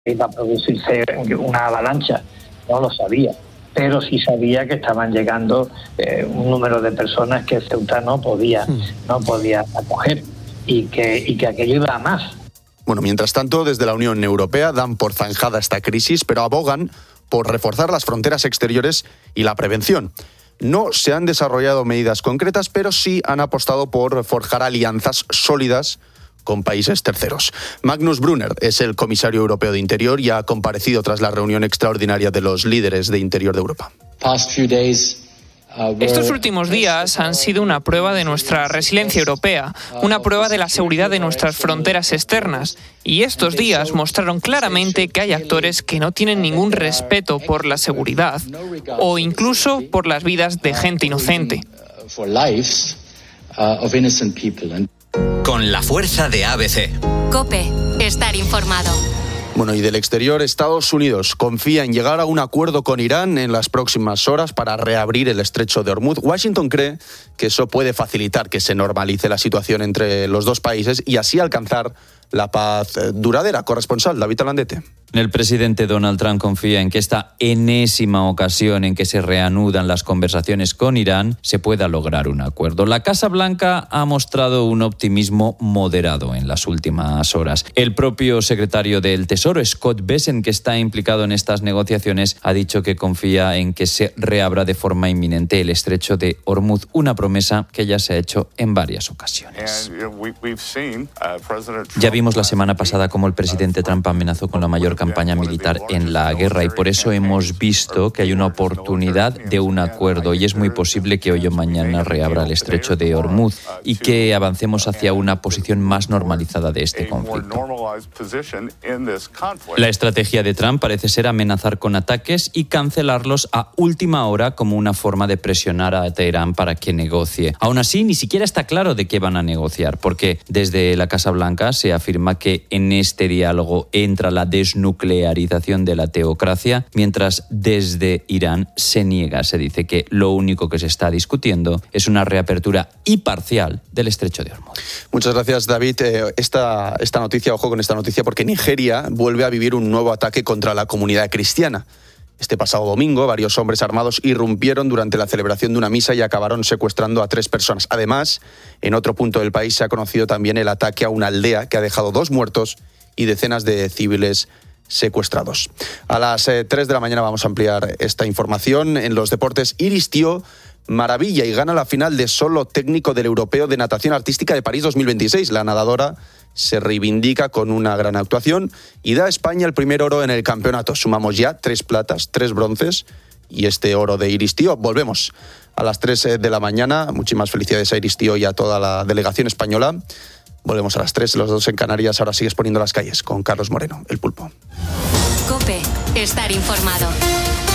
iba a producirse una avalancha, no lo sabía, pero sí sabía que estaban llegando un número de personas que Ceuta no podía acoger y que aquello iba a más. Bueno, mientras tanto, desde la Unión Europea dan por zanjada esta crisis, pero abogan por reforzar las fronteras exteriores y la prevención. No se han desarrollado medidas concretas, pero sí han apostado por forjar alianzas sólidas con países terceros. Magnus Brunner es el comisario europeo de Interior y ha comparecido tras la reunión extraordinaria de los líderes de Interior de Europa. Estos últimos días han sido una prueba de nuestra resiliencia europea, una prueba de la seguridad de nuestras fronteras externas. Y estos días mostraron claramente que hay actores que no tienen ningún respeto por la seguridad o incluso por las vidas de gente inocente. Con la fuerza de ABC. COPE. Estar informado. Bueno, y del exterior, Estados Unidos confía en llegar a un acuerdo con Irán en las próximas horas para reabrir el estrecho de Hormuz. Washington cree que eso puede facilitar que se normalice la situación entre los dos países y así alcanzar la paz duradera. Corresponsal David Alandete. El presidente Donald Trump confía en que esta enésima ocasión en que se reanudan las conversaciones con Irán se pueda lograr un acuerdo. La Casa Blanca ha mostrado un optimismo moderado en las últimas horas. El propio secretario del Tesoro, Scott Bessent, que está implicado en estas negociaciones, ha dicho que confía en que se reabra de forma inminente el estrecho de Hormuz, una promesa que ya se ha hecho en varias ocasiones. Ya vimos la semana pasada cómo el presidente Trump amenazó con la mayor campaña militar en la guerra y por eso hemos visto que hay una oportunidad de un acuerdo y es muy posible que hoy o mañana reabra el estrecho de Hormuz y que avancemos hacia una posición más normalizada de este conflicto. La estrategia de Trump parece ser amenazar con ataques y cancelarlos a última hora como una forma de presionar a Teherán para que negocie. Aún así, ni siquiera está claro de qué van a negociar, porque desde la Casa Blanca se afirma que en este diálogo entra la desnuclearización de la teocracia, mientras desde Irán se niega. Se dice que lo único que se está discutiendo es una reapertura y parcial del estrecho de Hormuz. Muchas gracias, David. Esta noticia, ojo con esta noticia, porque Nigeria vuelve a vivir un nuevo ataque contra la comunidad cristiana. Este pasado domingo, varios hombres armados irrumpieron durante la celebración de una misa y acabaron secuestrando a 3 personas. Además, en otro punto del país se ha conocido también el ataque a una aldea que ha dejado 2 muertos y decenas de civiles secuestrados. A las 3 de la mañana vamos a ampliar esta información. En los deportes, Iris Tío maravilla y gana la final de solo técnico del Europeo de Natación Artística de París 2026. La nadadora se reivindica con una gran actuación y da a España el primer oro en el campeonato. Sumamos ya 3 platas, 3 bronces y este oro de Iris Tío. Volvemos a las 3 de la mañana. Muchísimas felicidades a Iris Tío y a toda la delegación española. Volvemos a las 3, los 2 en Canarias. Ahora sigues poniendo las calles con Carlos Moreno, el Pulpo. COPE. Estar informado.